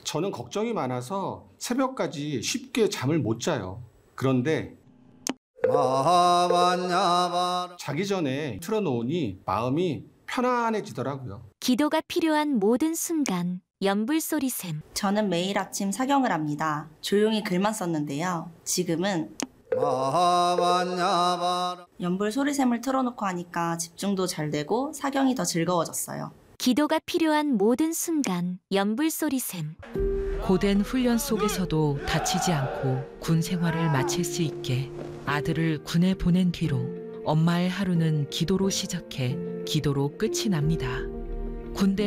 저는 걱정이 많아서 새벽까지 쉽게 잠을 못 자요. 그런데 자기 전에 틀어놓으니 마음이 편안해지더라고요. 기도가 필요한 모든 순간 연불소리샘. 저는 매일 아침 사경을 합니다. 조용히 글만 썼는데요. 지금은 연불 소리샘을 틀어놓고 하니까 집중도 잘 되고 사경이 더 즐거워졌어요. 기도가 필요한 모든 순간 연불소리샘. 고된 훈련 속에서도 다치지 않고 군 생활을 마칠 수 있게 아들을 군에 보낸 뒤로 엄마의 하루는 기도로 시작해 기도로 끝이 납니다. 군대